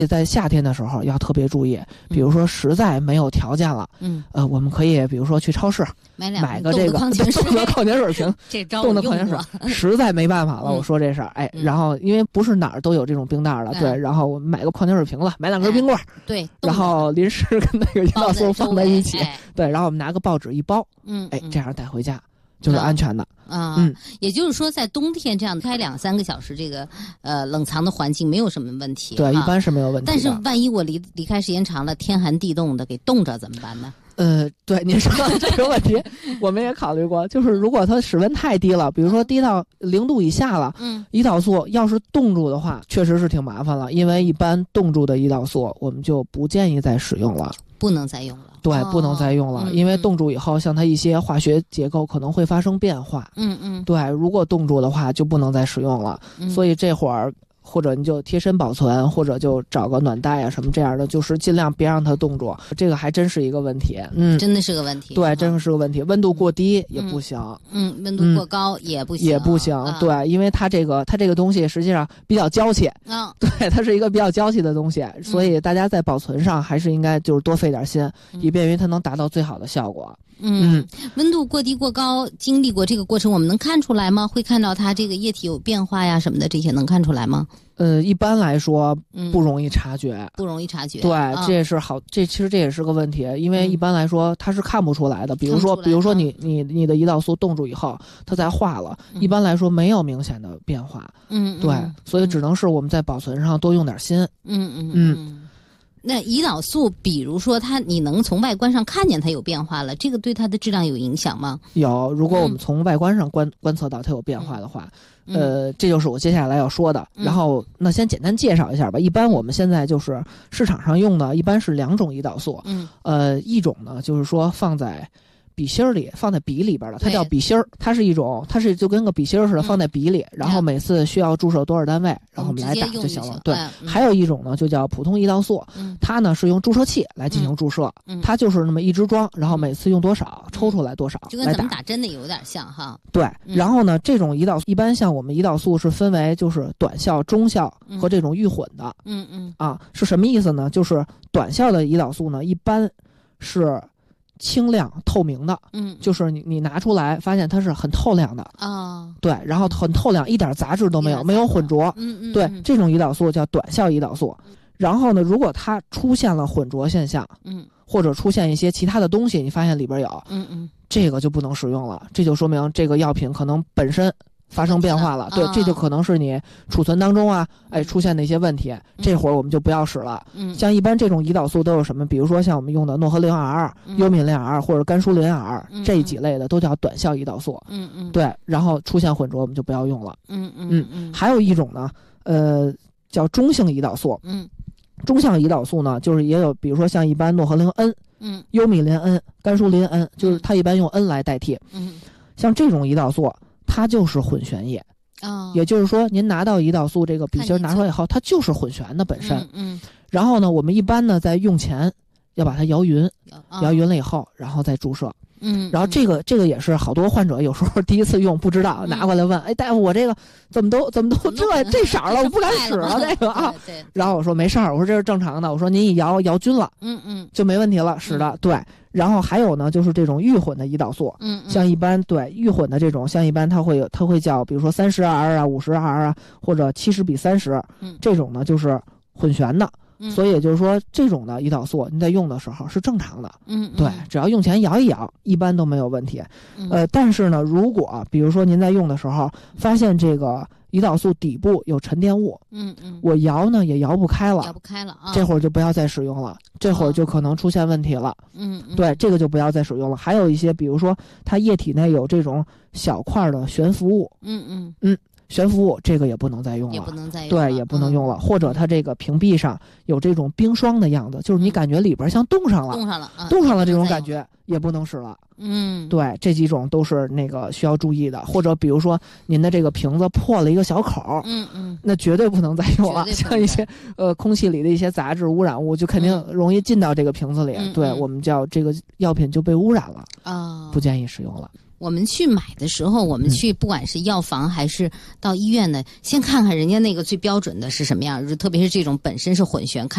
在夏天的时候要特别注意，比如说实在没有条件了，我们可以比如说去超市买个这个冻的矿泉水瓶， 这招冻的矿泉水，实在没办法了，我说这事儿，然后因为不是哪儿都有这种冰袋了，对，然后我们买个矿泉水瓶子，买2根冰棍， 对， 然后临时跟那个胰岛素放在一起，对，然后我们拿个报纸一包，这样带回家就是安全的。 也就是说在冬天这样开2-3个小时这个冷藏的环境没有什么问题， 对，一般是没有问题的。 但是万一我离开时间长了，天寒地冻的给冻着怎么办呢？ 对，您说的这个问题我们也考虑过，就是如果它室温太低了，比如说低到0度以下了，胰岛素要是冻住的话，确实是挺麻烦了，因为一般冻住的胰岛素我们就不建议再使用了， 不能再用了。 对，不能再用了，因为冻住以后，像它一些化学结构可能会发生变化。对，如果冻住的话就不能再使用了。所以这会儿或者你就贴身保存，或者就找个暖袋啊什么这样的，就是尽量别让它冻住。这个还真是一个问题。 真的是个问题。 对，真是个问题。温度过低也不行。 温度过高也不行。 也不行。对，因为它这个东西实际上比较娇气。对，它是一个比较娇气的东西，所以大家在保存上还是应该就是多费点心，以便于它能达到最好的效果。 温度过低过高，经历过这个过程，我们能看出来吗？会看到它这个液体有变化呀什么的，这些能看出来吗？ 一般来说不容易察觉， 不容易察觉。 对，这也是好，其实这也是个问题，因为一般来说它是看不出来的。比如说你的胰岛素冻住以后，它再化了，一般来说没有明显的变化。对，所以只能是我们在保存上多用点心。那胰岛素，比如说你能从外观上看见它有变化了，这个对它的质量有影响吗？ 有，如果我们从外观上观测到它有变化的话，这就是我接下来要说的。然后那先简单介绍一下吧。一般我们现在就是市场上用的，一般是2种胰岛素。一种呢就是说放在笔芯里，放在笔里边的，它叫笔芯儿，它是就跟个笔芯似的放在笔里，然后每次需要注射多少单位，然后我们来打就行了。对，还有一种呢就叫普通胰岛素，它呢是用注射器来进行注射，它就是那么一支装，然后每次用多少抽出来多少来打， 就跟咱们打针的有点像哈。 对，然后呢这种胰岛素一般像我们胰岛素是分为就是短效、中效和这种预混的。是什么意思呢？就是短效的胰岛素呢一般是清亮透明的，就是你拿出来发现它是很透亮的对，然后很透亮，一点杂质都没有，没有混浊。对，这种胰岛素叫短效胰岛素。然后呢，如果它出现了混浊现象，或者出现一些其他的东西，你发现里边有，这个就不能使用了，这就说明这个药品可能本身发生变化了。对，这就可能是你储存当中出现的一些问题，这会儿我们就不要使了。像一般这种胰岛素都有什么？比如说像我们用的诺和林 R、优敏林 R 或者甘舒林 R 这几类的都叫短效胰岛素。对，然后出现混浊我们就不要用了。还有一种呢，叫中性胰岛素。中性胰岛素呢，就是也有，比如说像一般诺和林 N、优米林 N、甘舒林 N， 就是它一般用 N 来代替。像这种胰岛素，它就是混悬液。也就是说，您拿到胰岛素这个笔芯拿出来以后，它就是混悬的本身。然后呢，我们一般呢在用前要把它摇匀，摇匀了以后，然后再注射。然后这个也是好多患者有时候第一次用不知道，拿过来问，大夫，我这个怎么都这色了，我不敢使了这个啊。然后我说没事儿，我说这是正常的，我说您一摇均了，就没问题了，使的对。然后还有呢，就是这种预混的胰岛素，像一般对预混的这种，像一般它会叫，比如说30R 啊、50R 啊，或者70:30，这种呢就是混悬的。所以也就是说，这种的胰岛素您在用的时候是正常的。对，只要用前摇一摇，一般都没有问题。但是呢，如果比如说您在用的时候发现这个胰岛素底部有沉淀物，我摇呢也摇不开了，这会儿就不要再使用了，这会儿就可能出现问题了。对，这个就不要再使用了。还有一些，比如说它液体内有这种小块的悬浮物，悬浮物这个也不能再用了，对，也不能用了。或者它这个瓶壁上有这种冰霜的样子，就是你感觉里边像冻上了这种感觉，也不能使了。对，这几种都是那个需要注意的。或者比如说您的这个瓶子破了一个小口，那绝对不能再用了。像一些空气里的一些杂质污染物，就肯定容易进到这个瓶子里，对，我们叫这个药品就被污染了，不建议使用了。 我们去买的时候，我们去不管是药房还是到医院呢，先看看人家那个最标准的是什么样，特别是这种本身是混悬，看